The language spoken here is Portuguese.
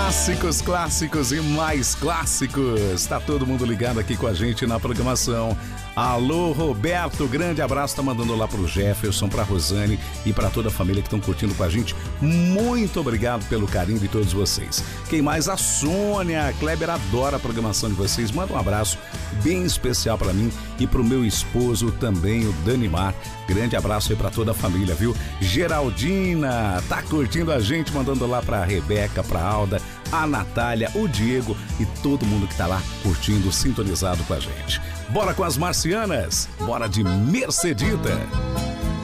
Clássicos, clássicos e mais clássicos. Tá todo mundo ligado aqui com a gente na programação. Alô, Roberto, grande abraço. Tá mandando lá pro Jefferson, pra Rosane e pra toda a família que estão curtindo com a gente. Muito obrigado pelo carinho de todos vocês. Quem mais? A Sônia. A Kleber adora a programação de vocês. Manda um abraço bem especial pra mim e pro meu esposo também, o Danimar. Grande abraço aí pra toda a família, viu? Geraldina tá curtindo a gente, mandando lá pra Rebeca, pra Alda, a Natália, o Diego e todo mundo que tá lá curtindo, sintonizado com a gente. Bora com as marcianas? Bora de Mercedita!